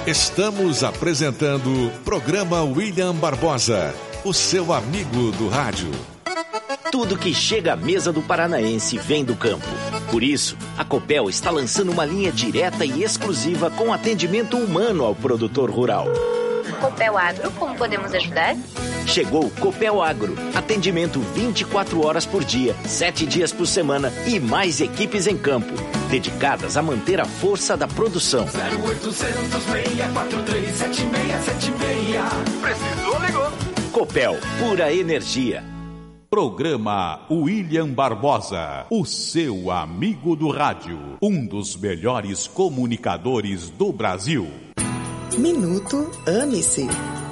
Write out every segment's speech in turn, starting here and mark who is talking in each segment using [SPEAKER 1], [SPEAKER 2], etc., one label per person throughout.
[SPEAKER 1] Estamos apresentando Programa William Barbosa, o seu amigo do rádio.
[SPEAKER 2] Tudo que chega à mesa do paranaense vem do campo. Por isso, a Copel está lançando uma linha direta e exclusiva com atendimento humano ao produtor rural.
[SPEAKER 3] Copel Agro, como podemos ajudar?
[SPEAKER 2] Chegou Copel Agro. Atendimento 24 horas por dia, 7 dias por semana e mais equipes em campo, dedicadas a manter a força da produção.
[SPEAKER 4] 0800 643 7676. Precisou, ligou.
[SPEAKER 2] Copel, pura energia.
[SPEAKER 5] Programa William Barbosa, o seu amigo do rádio, um dos melhores comunicadores do Brasil.
[SPEAKER 6] Minuto Ame-se.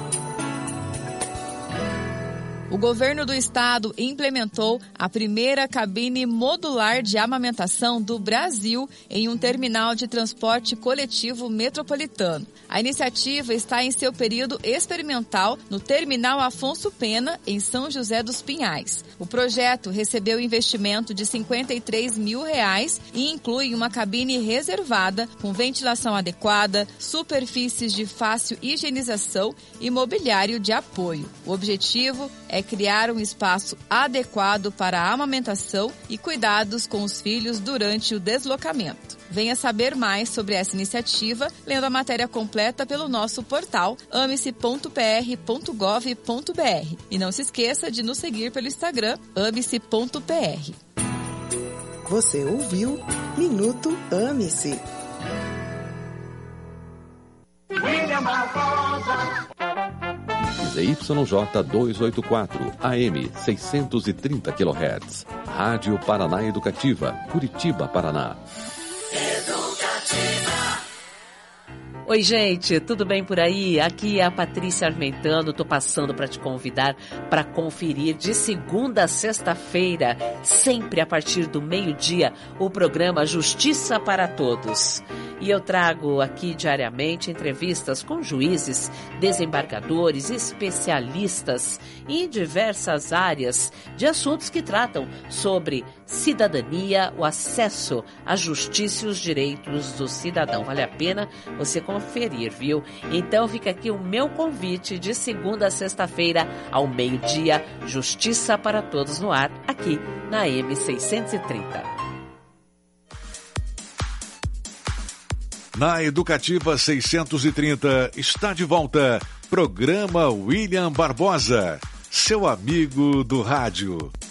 [SPEAKER 7] O governo do estado implementou a primeira cabine modular de amamentação do Brasil em um terminal de transporte coletivo metropolitano. A iniciativa está em seu período experimental no terminal Afonso Pena, em São José dos Pinhais. O projeto recebeu investimento de R$53 mil e inclui uma cabine reservada com ventilação adequada, superfícies de fácil higienização e mobiliário de apoio. O objetivo é criar um espaço adequado para a amamentação e cuidados com os filhos durante o deslocamento. Venha saber mais sobre essa iniciativa lendo a matéria completa pelo nosso portal ame-se.pr.gov.br. E não se esqueça de nos seguir pelo Instagram ame-se.pr.
[SPEAKER 6] Você ouviu Minuto Ame-se.
[SPEAKER 4] William Barbosa.
[SPEAKER 8] ZYJ 284, AM 630 kHz. Rádio Paraná Educativa, Curitiba, Paraná.
[SPEAKER 9] Oi, gente, tudo bem por aí? Aqui é a Patrícia Armentano, tô passando para te convidar para conferir de segunda a sexta-feira, sempre a partir do meio-dia, o programa Justiça para Todos. E eu trago aqui diariamente entrevistas com juízes, desembargadores, especialistas em diversas áreas de assuntos que tratam sobre cidadania, o acesso à justiça e os direitos do cidadão. Vale a pena você conferir, viu? Então fica aqui o meu convite de segunda a sexta-feira ao meio-dia, Justiça para Todos no ar, aqui na M630.
[SPEAKER 1] Na Educativa 630 está de volta Programa William Barbosa, seu amigo do rádio.